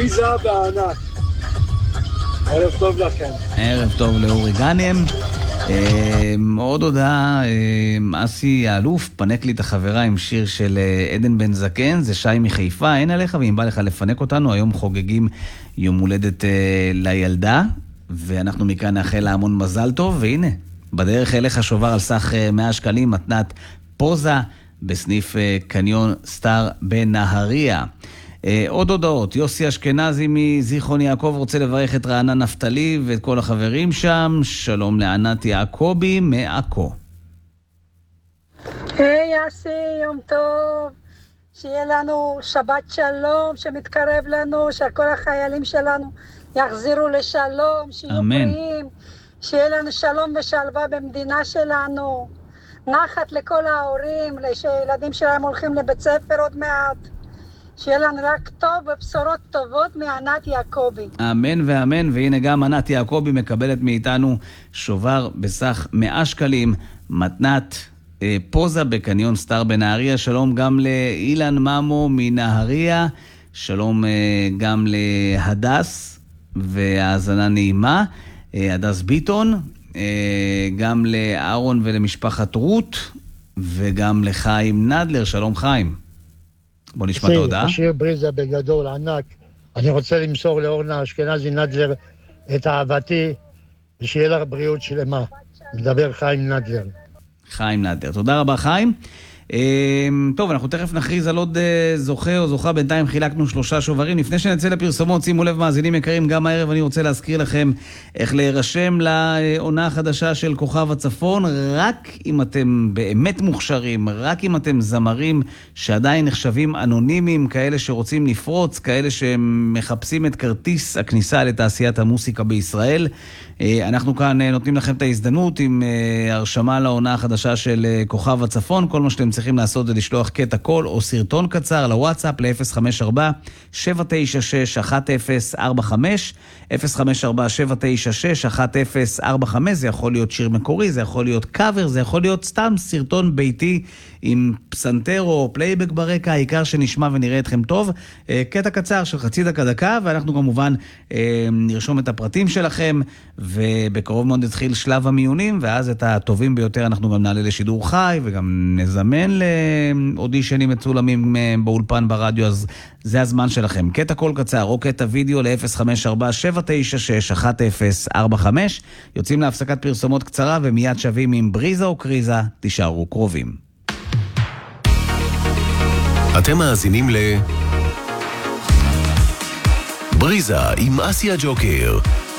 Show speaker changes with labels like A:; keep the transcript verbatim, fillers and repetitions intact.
A: בריזה בענק. ערב טוב לכם.
B: ערב טוב לאורי גאנם. עוד הודעה, אסי האלוף פנק לי את החברה עם שיר של עדן בן זקן, זה שי מחיפה, אין עליך ואם בא לך לפנק אותנו, היום חוגגים יום הולדת לילדה, ואנחנו מכאן נאחל לה המון מזל טוב, והנה, בדרך אליך שובר על סך מאה שקלים, מתנת פוזה בסניף קניון סטאר בנהריה. עוד הודעות, יוסי אשכנזי מזיכרון יעקב רוצה לברך את רענן נפתלי ואת כל החברים שם. שלום לענת יעקבי מעכו.
C: היי יוסי, יום טוב, שיהיה לנו שבת שלום שמתקרב לנו, שכל החיילים שלנו יחזירו לשלום, שיהיו בריאים, שיהיה לנו שלום ושלווה במדינה שלנו, נחת לכל ההורים, שילדים שלהם הולכים לבית ספר עוד מעט, שיהיה לנו רק טוב ובשורות טובות מענת יעקבי.
B: אמן ואמן, והנה גם ענת יעקבי מקבלת מאיתנו שובר בסך מאה שקלים, מתנת אה, פוזה בקניון סטאר בנהריה. שלום גם לאילן ממו מנהריה, שלום אה, גם להדס והאזנה נעימה, אה, הדס ביטון, אה, גם לארון ולמשפחת רות, וגם לחיים נדלר. שלום חיים. בוא נשמע את ההודעה.
D: השיר בריזה בגדול, ענק. אני רוצה למסור לאורנה אשכנזי נדלר את אהבתי, ושיהיה לה בריאות שלמה. מדבר חיים נדלר.
B: חיים נדלר. תודה רבה חיים. טוב, אנחנו תכף נכריז על עוד זוכה או זוכה. בינתיים חילקנו שלושה שוברים. לפני שנצא לפרסומות, שימו לב מאזינים יקרים, גם הערב אני רוצה להזכיר לכם איך להירשם לעונה החדשה של כוכב הצפון, רק אם אתם באמת מוכשרים, רק אם אתם זמרים שעדיין נחשבים אנונימיים, כאלה שרוצים לפרוץ, כאלה שמחפשים את כרטיס הכניסה לתעשיית המוסיקה בישראל. אנחנו כאן נותנים לכם את ההזדמנות עם הרשמה לעונה החדשה של כוכב הצפון. כל מה שאתם צריכים לעשות זה לשלוח קטע קול או סרטון קצר לוואטסאפ ל-אפס חמש ארבע שבע תשע שש אחת אפס ארבע חמש, אפס חמש ארבע שבע תשע שש אחת אפס ארבע חמש. זה יכול להיות שיר מקורי, זה יכול להיות קאבר, זה יכול להיות סתם סרטון ביתי עם פסנתר או פלייבק ברקע, העיקר שנשמע ונראה אתכם טוב. קטע קצר של חצי דקה דקה, ואנחנו כמובן נרשום את הפרטים שלכם, ובקרוב מאוד נתחיל שלב המיונים, ואז את הטובים ביותר אנחנו גם נעלה לשידור חי, וגם נזמן לאודישנים מצולמים באולפן ברדיו. אז זה הזמן שלכם. קטע קול קצר או קטע וידאו ל-אפס חמש ארבע שבע תשע שש אחת אפס ארבע חמש. יוצאים להפסקת פרסומות קצרה, ומיד שווים עם בריזה או קריזה. תישארו קרובים.
E: אתם מאזינים ל... בריזה עם אסיה ג'וקר.